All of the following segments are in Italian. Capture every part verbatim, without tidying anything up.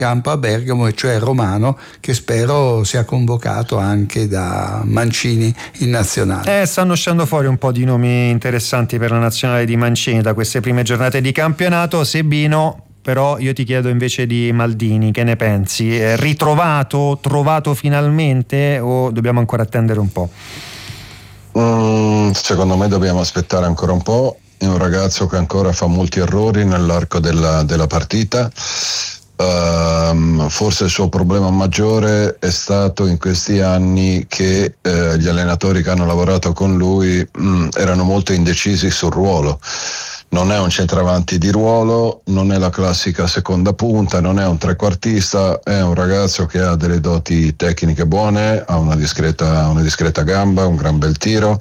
campo a Bergamo, e cioè Romano, che spero sia convocato anche da Mancini in nazionale. Eh, stanno uscendo fuori un po' di nomi interessanti per la nazionale di Mancini da queste prime giornate di campionato. Sebino, però io ti chiedo invece di Maldini, che ne pensi? È ritrovato, trovato finalmente, o dobbiamo ancora attendere un po'? Mm, secondo me dobbiamo aspettare ancora un po'. È un ragazzo che ancora fa molti errori nell'arco della, della partita. Uh, forse il suo problema maggiore è stato in questi anni che uh, gli allenatori che hanno lavorato con lui mh, erano molto indecisi sul ruolo. Non è un centravanti di ruolo, non è la classica seconda punta, non è un trequartista, è un ragazzo che ha delle doti tecniche buone, ha una discreta, una discreta gamba, un gran bel tiro.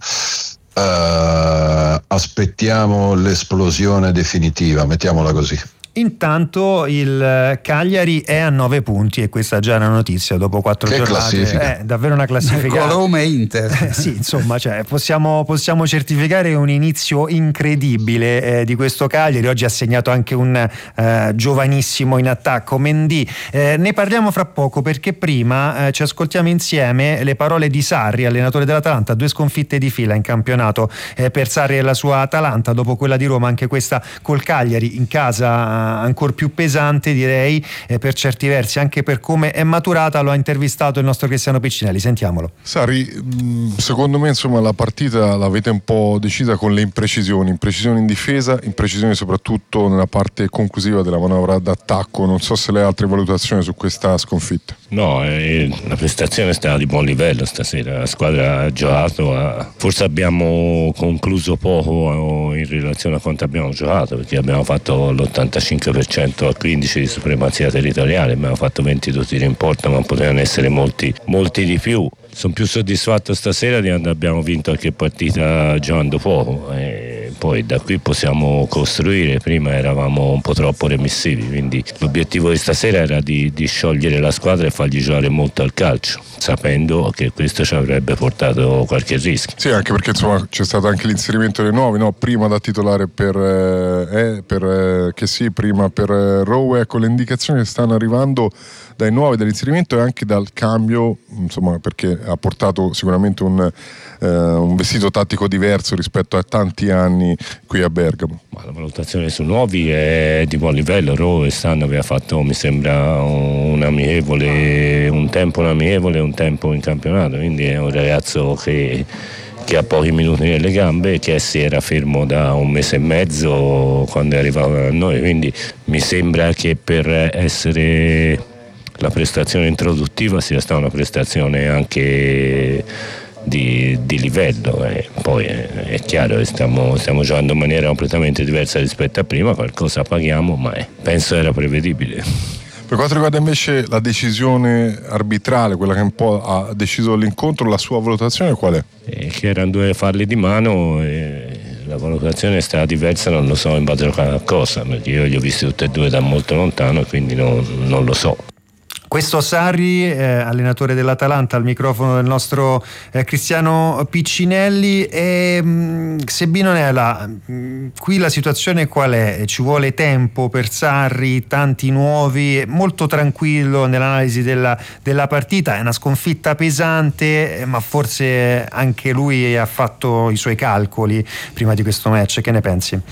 Uh, aspettiamo l'esplosione definitiva, mettiamola così. Intanto il Cagliari è a nove punti, e questa è già una notizia dopo quattro che giornate. È davvero una classifica. Con Roma e Inter. Eh, sì, insomma, cioè, possiamo, possiamo certificare un inizio incredibile eh, di questo Cagliari. Oggi ha segnato anche un eh, giovanissimo in attacco, Mendy. Eh, ne parliamo fra poco, perché prima eh, ci ascoltiamo insieme le parole di Sarri, allenatore dell'Atalanta. Due sconfitte di fila in campionato eh, per Sarri e la sua Atalanta, dopo quella di Roma, anche questa col Cagliari in casa ancora più pesante, direi, eh, per certi versi, anche per come è maturata. Lo ha intervistato il nostro Cristiano Piccinelli, sentiamolo. Sarri, secondo me insomma la partita l'avete un po' decisa con le imprecisioni, imprecisioni in difesa, imprecisioni soprattutto nella parte conclusiva della manovra d'attacco. Non so se lei ha altre valutazioni su questa sconfitta. No, eh, la prestazione è stata di buon livello stasera, la squadra ha giocato, ha... forse abbiamo concluso poco in relazione a quanto abbiamo giocato, perché abbiamo fatto l'ottantacinque per cento a quindici di supremazia territoriale, abbiamo fatto ventidue tiri in porta, ma potevano essere molti, molti di più. Sono più soddisfatto stasera di quando abbiamo vinto qualche partita giocando poco, e poi da qui possiamo costruire. Prima eravamo un po' troppo remissivi, quindi l'obiettivo di stasera era di, di sciogliere la squadra e fargli giocare molto al calcio, sapendo che questo ci avrebbe portato qualche rischio. Sì, anche perché insomma c'è stato anche l'inserimento dei nuovi, no? Prima da titolare per, eh, per eh, che sì, prima per eh, Rowe. Ecco, le indicazioni che stanno arrivando dai nuovi, dall'inserimento e anche dal cambio, insomma, perché ha portato sicuramente un, eh, un vestito tattico diverso rispetto a tanti anni qui a Bergamo. Ma la valutazione su nuovi è di buon livello. Rowe quest'anno aveva fatto, mi sembra, un amichevole, un tempo un amichevole e un tempo in campionato, quindi è un ragazzo che che ha pochi minuti nelle gambe, che si era fermo da un mese e mezzo quando è arrivato a noi, quindi mi sembra che per essere la prestazione introduttiva sia stata una prestazione anche di, di livello. E poi è, è chiaro che stiamo, stiamo giocando in maniera completamente diversa rispetto a prima, qualcosa paghiamo, ma è, penso era prevedibile. Per quanto riguarda invece la decisione arbitrale, quella che un po' ha deciso l'incontro, la sua valutazione qual è? Eh, che erano due falli di mano e la valutazione è stata diversa, non lo so in base a cosa, perché io li ho visti tutti e due da molto lontano, quindi non, non lo so. Questo Sarri, eh, allenatore dell'Atalanta, al microfono del nostro eh, Cristiano Piccinelli. E mh, Sebino Nela, mh, qui la situazione qual è? Ci vuole tempo per Sarri, tanti nuovi, molto tranquillo nell'analisi della, della partita. È una sconfitta pesante, ma forse anche lui ha fatto i suoi calcoli prima di questo match. Che ne pensi?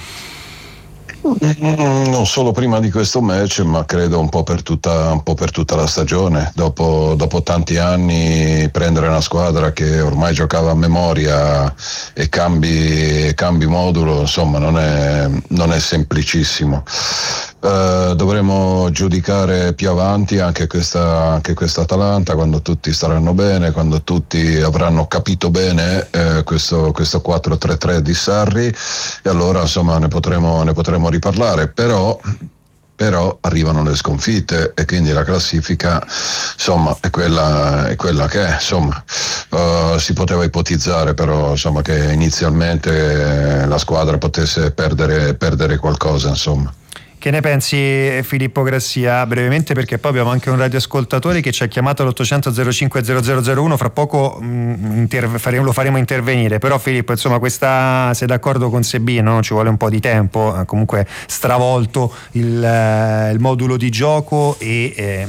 Non solo prima di questo match, ma credo un po' per tutta, un po' per tutta la stagione. Dopo, dopo tanti anni prendere una squadra che ormai giocava a memoria e cambi, cambi modulo, insomma non è, non è semplicissimo. Uh, dovremo giudicare più avanti anche questa, anche questa Atalanta, quando tutti staranno bene, quando tutti avranno capito bene eh, questo, questo quattro tre tre di Sarri, e allora insomma ne potremo, ne potremo riparlare. Però però arrivano le sconfitte e quindi la classifica insomma è quella, è quella che è. Insomma uh, si poteva ipotizzare però insomma che inizialmente la squadra potesse perdere, perdere qualcosa, insomma. Che Che ne pensi, Filippo Grassia? Brevemente, perché poi abbiamo anche un radioascoltatore che ci ha chiamato all'ottocento zero cinque zero zero zero uno, fra poco mh, interve- faremo, lo faremo intervenire, però Filippo, insomma, questa, sei d'accordo con Sebino? Ci vuole un po' di tempo, ha comunque stravolto il, eh, il modulo di gioco e eh,